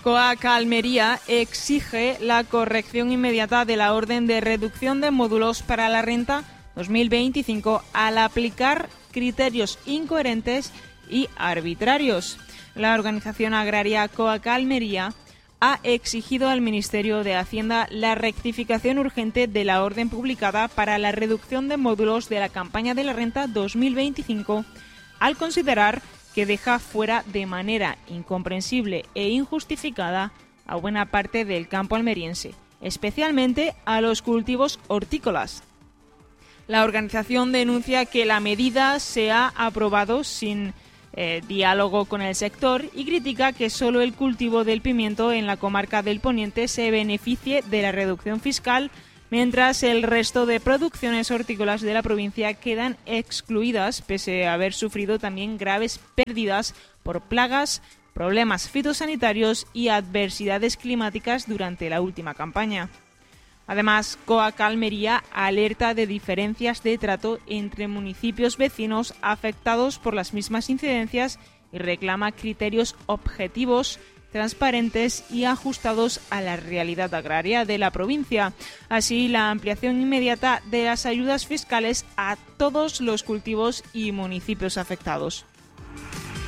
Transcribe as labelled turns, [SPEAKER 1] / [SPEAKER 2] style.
[SPEAKER 1] COAC Almería exige la corrección inmediata de la orden de reducción de módulos para la renta 2025 al aplicar criterios incoherentes y arbitrarios. La organización agraria COAC Almería ha exigido al Ministerio de Hacienda la rectificación urgente de la orden publicada para la reducción de módulos de la campaña de la renta 2025, al considerar que deja fuera de manera incomprensible e injustificada a buena parte del campo almeriense, especialmente a los cultivos hortícolas. La organización denuncia que la medida se ha aprobado sin diálogo con el sector y critica que solo el cultivo del pimiento en la comarca del Poniente se beneficie de la reducción fiscal, mientras el resto de producciones hortícolas de la provincia quedan excluidas, pese a haber sufrido también graves pérdidas por plagas, problemas fitosanitarios y adversidades climáticas durante la última campaña. Además, COAC Almería alerta de diferencias de trato entre municipios vecinos afectados por las mismas incidencias y reclama criterios objetivos, transparentes y ajustados a la realidad agraria de la provincia. Así, la ampliación inmediata de las ayudas fiscales a todos los cultivos y municipios afectados.